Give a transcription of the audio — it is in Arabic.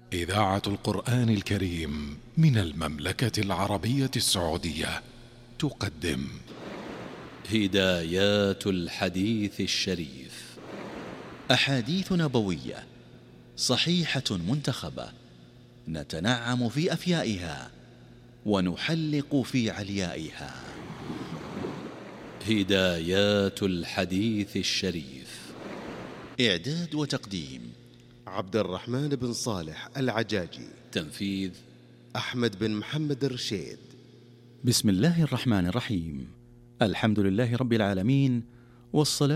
إذاعة القرآن الكريم من المملكة العربية السعودية تقدم هدايات الحديث الشريف، أحاديث نبوية صحيحة منتخبة، نتنعم في أفيائها ونحلق في عليائها. هدايات الحديث الشريف، إعداد وتقديم عبد الرحمن بن صالح العجاجي، تنفيذ أحمد بن محمد الرشيد. بسم الله الرحمن الرحيم. الحمد لله رب العالمين، والصلاة